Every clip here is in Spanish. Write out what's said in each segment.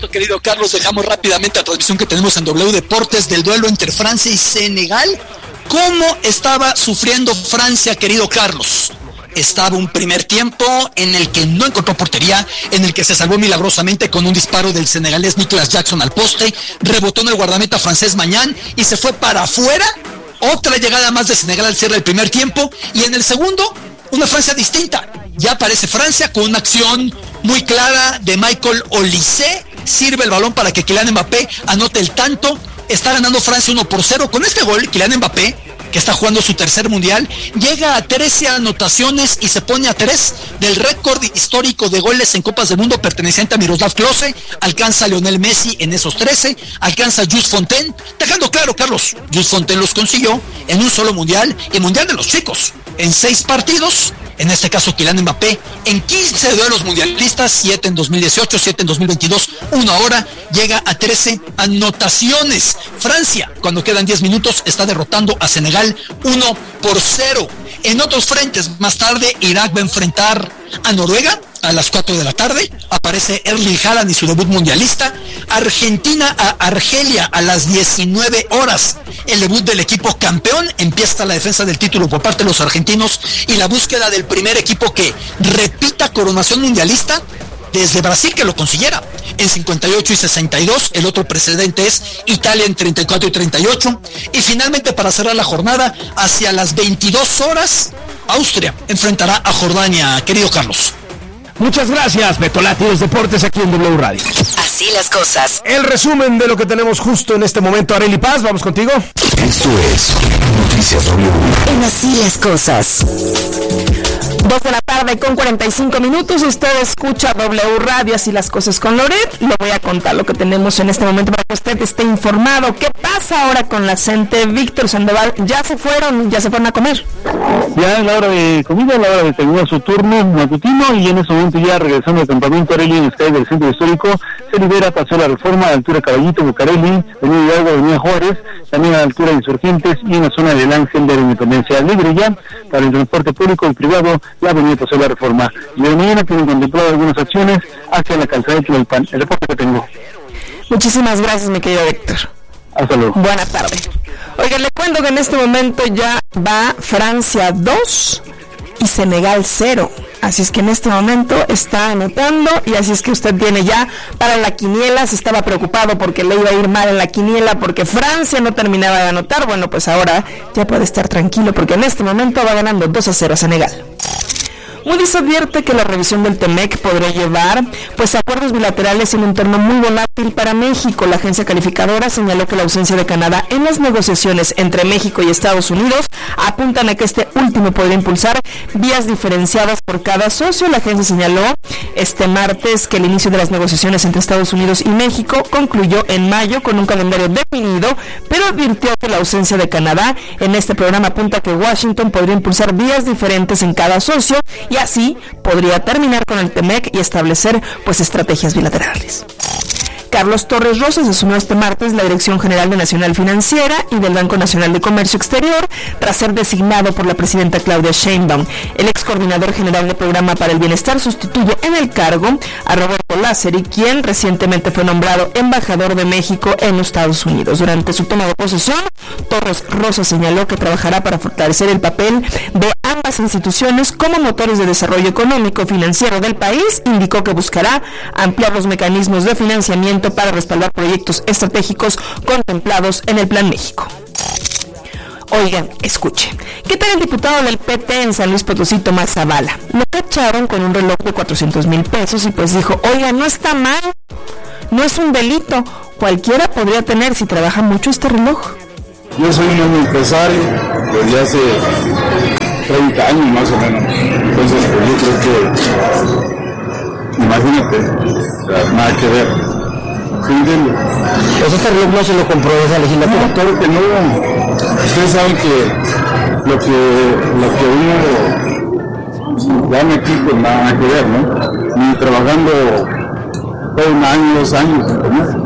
Querido Carlos, dejamos rápidamente la transmisión que tenemos en W Deportes del duelo entre Francia y Senegal. ¿Cómo estaba sufriendo Francia, querido Carlos? Estaba un primer tiempo en el que no encontró portería, en el que se salvó milagrosamente con un disparo del senegalés Nicolas Jackson al poste, rebotó en el guardameta francés Mañán y se fue para afuera. Otra llegada más de Senegal al cierre del primer tiempo, y en el segundo, una Francia distinta. Ya aparece Francia con una acción muy clara de Michael Olise, sirve el balón para que Kylian Mbappé anote el tanto. Está ganando Francia 1-0. Con este gol, Kylian Mbappé, que está jugando su tercer mundial, llega a 13 anotaciones y se pone a 3 del récord histórico de goles en Copas del Mundo perteneciente a Miroslav Klose. Alcanza a Lionel Messi en esos 13, alcanza a Jules Fontaine, dejando claro, Carlos, Jules Fontaine los consiguió en un solo mundial, el mundial de los chicos, en 6 partidos. En este caso, Kylian Mbappé en 15 duelos mundialistas, 7 en 2018, 7 en 2022, 1 ahora, llega a 13 anotaciones. Francia, cuando quedan 10 minutos, está derrotando a Senegal 1-0. En otros frentes, más tarde, Irak va a enfrentar a Noruega a las 4 de la tarde. Aparece Erling Haaland y su debut mundialista. Argentina a Argelia a las 19 horas. El debut del equipo campeón. Empieza la defensa del título por parte de los argentinos y la búsqueda del primer equipo que repita coronación mundialista desde Brasil, que lo consiguiera en 58 y 62. El otro precedente es Italia en 34 y 38. Y finalmente, para cerrar la jornada, hacia las 22 horas, Austria enfrentará a Jordania. Querido Carlos. Muchas gracias, Betolati, los deportes aquí en W Radio. Así las cosas. El resumen de lo que tenemos justo en este momento. Arely Paz, vamos contigo. Esto es Noticias W. En Así las cosas. 2 de la tarde con 45 minutos. Usted escucha W Radio, Así las cosas con Loret. Le voy a contar lo que tenemos en este momento para que usted esté informado. ¿Qué pasa ahora con la gente? Víctor Sandoval, ¿ya se fueron a comer? Ya es la hora de comida, la hora de terminar su turno matutino, y en ese momento ya regresando al campamento Arely en Sky del centro histórico, se libera Paseo La Reforma, a la altura Caballito, Bucareli, Avenida Hidalgo, Avenida Juárez, también a la altura de Insurgentes y en la zona del Ángel de la Independencia. Libre ya para el transporte público y privado la Avenida Paseo La Reforma. Y de mañana tienen contemplado algunas acciones hacia la calzada de Tlalpan. El reporte que tengo. Muchísimas gracias, mi querido Víctor. Hasta luego. Buenas tardes. Oiga, le cuento que en este momento ya va Francia 2 y Senegal 0. Así es que en este momento está anotando, y así es que usted tiene ya para la quiniela. Se estaba preocupado porque le iba a ir mal en la quiniela porque Francia no terminaba de anotar. Bueno, pues ahora ya puede estar tranquilo porque en este momento va ganando 2-0 a Senegal. Moody's advierte que la revisión del TEMEC podría llevar acuerdos bilaterales en un entorno muy volátil para México. La agencia calificadora señaló que la ausencia de Canadá en las negociaciones entre México y Estados Unidos apuntan a que este último podría impulsar vías diferenciadas por cada socio. La agencia señaló este martes que el inicio de las negociaciones entre Estados Unidos y México concluyó en mayo con un calendario definido, pero advirtió que la ausencia de Canadá en este programa apunta a que Washington podría impulsar vías diferentes en cada socio, y así podría terminar con el TEMEC y establecer estrategias bilaterales. Carlos Torres Rosas asumió este martes la Dirección General de Nacional Financiera y del Banco Nacional de Comercio Exterior, tras ser designado por la presidenta Claudia Sheinbaum. El ex coordinador general del Programa para el Bienestar sustituye en el cargo a Roberto Lázari, quien recientemente fue nombrado embajador de México en los Estados Unidos. Durante su toma de posesión, Torres Rosas señaló que trabajará para fortalecer el papel de ambas instituciones como motores de desarrollo económico y financiero del país. Indicó que buscará ampliar los mecanismos de financiamiento para respaldar proyectos estratégicos contemplados en el Plan México. Oigan, escuche, ¿qué tal el diputado del PT en San Luis Potosí, Tomás Zavala? Lo cacharon con un reloj de 400,000 pesos y dijo, oiga, no está mal, no es un delito, cualquiera podría tener si trabaja mucho este reloj. Yo soy un empresario desde hace 30 años más o menos, entonces yo creo que, imagínate, nada que ver. ¿Sí entiende? Pues este reloj no se lo compró esa legislatura. No, claro que no. Ustedes saben que lo que uno gana aquí pues nada que ver, ¿no? Ni trabajando todo un año, 2 años, ¿no?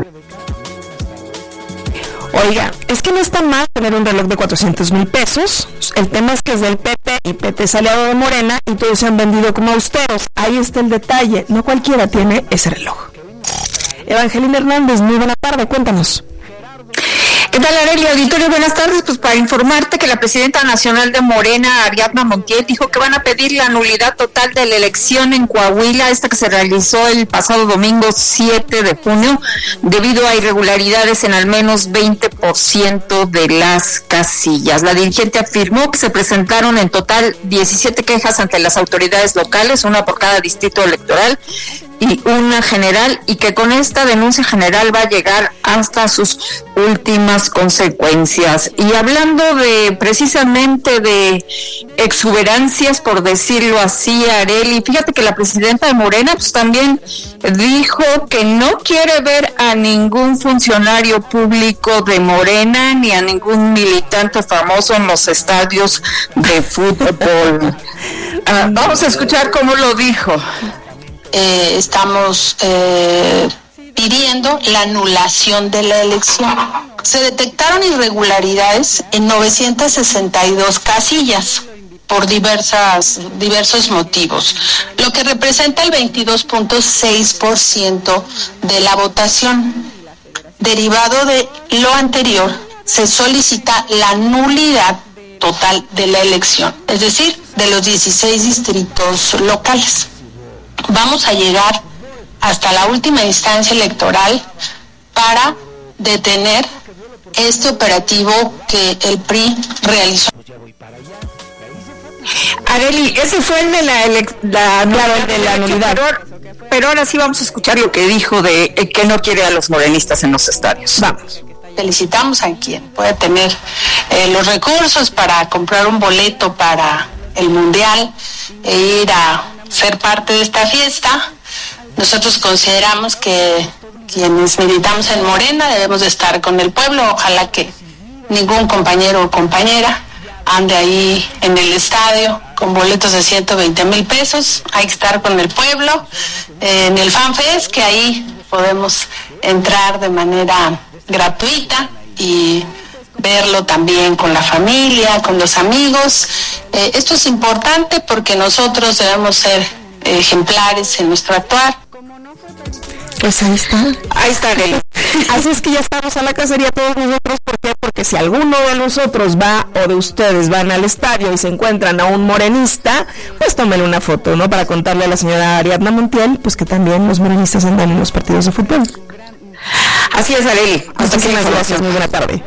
Oiga, es que no está mal tener un reloj de 400,000 pesos. El tema es que es del PP y PT es aliado de Morena y todos se han vendido como austeros. Ahí está el detalle. No cualquiera tiene ese reloj. Evangelina Hernández, muy buena tarde, cuéntanos. ¿Qué tal, Arely? Auditorio, buenas tardes. Pues para informarte que la presidenta nacional de Morena, Ariadna Montiel, dijo que van a pedir la nulidad total de la elección en Coahuila, esta que se realizó el pasado domingo 7 de junio, debido a irregularidades en al menos 20% de las casillas. La dirigente afirmó que se presentaron en total 17 quejas ante las autoridades locales, una por cada distrito electoral y una general, y que con esta denuncia general va a llegar hasta sus últimas consecuencias. Y hablando precisamente de exuberancias, por decirlo así, Arely, fíjate que la presidenta de Morena pues también dijo que no quiere ver a ningún funcionario público de Morena ni a ningún militante famoso en los estadios de fútbol. Vamos a escuchar cómo lo dijo. Estamos pidiendo la anulación de la elección. Se detectaron irregularidades en 962 casillas por diversos motivos, lo que representa el 22.6% de la votación. Derivado de lo anterior, se solicita la nulidad total de la elección, es decir, de los 16 distritos locales. Vamos a llegar hasta la última instancia electoral para detener este operativo que el PRI realizó. Arely, ese fue el de la nulidad. Pero ahora sí vamos a escuchar lo que dijo de que no quiere a los morenistas en los estadios. Vamos. Felicitamos a quien puede tener los recursos para comprar un boleto para el Mundial e ir a ser parte de esta fiesta. Nosotros consideramos que quienes militamos en Morena debemos de estar con el pueblo. Ojalá que ningún compañero o compañera ande ahí en el estadio con boletos de 120,000 pesos. Hay que estar con el pueblo en el FanFest, que ahí podemos entrar de manera gratuita y verlo también con la familia, con los amigos. Esto es importante porque nosotros debemos ser ejemplares en nuestro actuar. Pues ahí está, Arely. Así es que ya estamos a la cacería todos nosotros. ¿Por qué? Porque si alguno de nosotros va o de ustedes van al estadio y se encuentran a un morenista, pues tómenle una foto, ¿no? Para contarle a la señora Ariadna Montiel, pues que también los morenistas andan en los partidos de fútbol. Así es, Arely. Muchísimas gracias, muy buena tarde.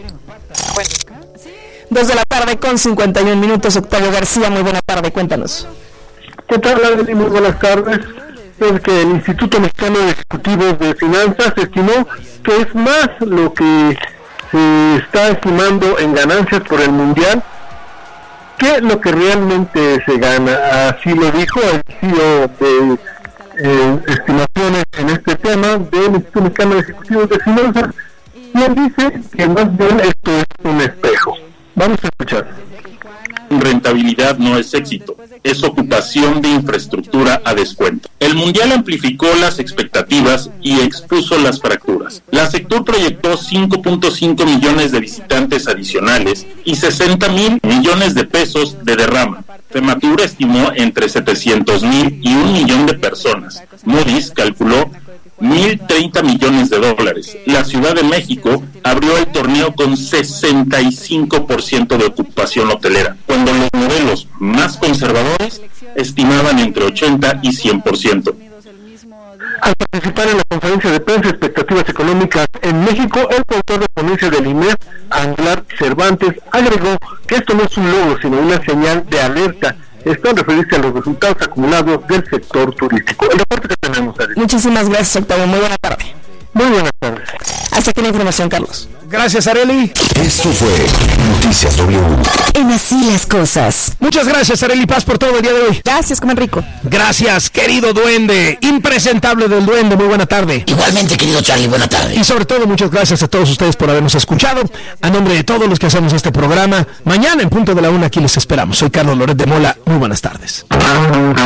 2 de la tarde con 51 minutos. Octavio García, muy buena tarde, cuéntanos. ¿Qué tal, Arely? Muy buenas tardes. Es que el Instituto Mexicano de Ejecutivos de Finanzas estimó que es más lo que se está estimando en ganancias por el Mundial que lo que realmente se gana. Así lo dijo el CEO de estimaciones en este tema del Instituto Mexicano de Ejecutivos de Finanzas, y él dice que más bien esto es un espejo. Vamos a escuchar. Rentabilidad no es éxito, es ocupación de infraestructura a descuento. El Mundial amplificó las expectativas y expuso las fracturas. La Sectur proyectó 5.5 millones de visitantes adicionales y 60,000 millones de pesos de derrama. Fematur estimó entre 700,000 y 1 millón de personas. Moody's calculó 1,030 millones de dólares. La Ciudad de México abrió el torneo con 65% de ocupación hotelera, cuando los modelos más conservadores estimaban entre 80 y 100%. Al participar en la conferencia de prensa Expectativas Económicas en México, el coautor de ponencia del IMEF, Anglar Cervantes, agregó que esto no es un logro, sino una señal de alerta. Esto en referirse a los resultados acumulados del sector turístico. El reporte que tenemos, Arely. Muchísimas gracias, Octavio. Muy buena tarde. Muy buenas tardes. Hasta aquí la información, Carlos. Gracias, Arely. Esto fue Noticias W. En Así las Cosas. Muchas gracias, Arely Paz, por todo el día de hoy. Gracias, comen rico. Gracias, querido duende, impresentable del duende, muy buena tarde. Igualmente, querido Charlie, buena tarde. Y sobre todo, muchas gracias a todos ustedes por habernos escuchado. A nombre de todos los que hacemos este programa, mañana en punto de la 1 aquí les esperamos. Soy Carlos Loret de Mola, muy buenas tardes.